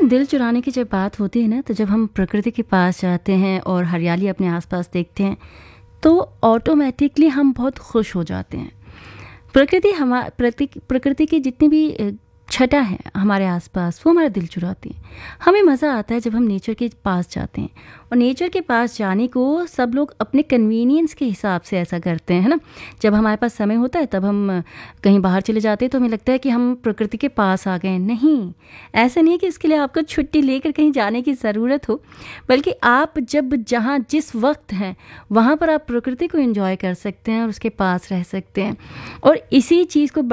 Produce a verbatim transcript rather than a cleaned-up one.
दिल चुराने की जब बात होती है ना, तो जब हम प्रकृति के पास जाते हैं और हरियाली अपने आसपास देखते हैं तो ऑटोमेटिकली हम बहुत खुश हो जाते हैं। प्रकृति हमा प्रति प्रकृति की जितनी भी अ, छटा है हमारे आसपास, वो हमारा दिल चुराती है। हमें मज़ा आता है जब हम नेचर के पास जाते हैं, और नेचर के पास जाने को सब लोग अपने कन्वीनियंस के हिसाब से ऐसा करते हैं, है ना। जब हमारे पास समय होता है तब हम कहीं बाहर चले जाते हैं तो हमें लगता है कि हम प्रकृति के पास आ गए। नहीं, ऐसा नहीं है कि इसके लिए आपको छुट्टी लेकर कहीं जाने की ज़रूरत हो, बल्कि आप जब जहाँ जिस वक्त हैं वहाँ पर आप प्रकृति को एंजॉय कर सकते हैं और उसके पास रह सकते हैं। और इसी चीज़ को